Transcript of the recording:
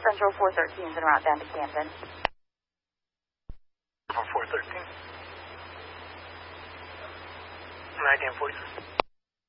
Central 413 is en route down to Camden. On 413. 1946.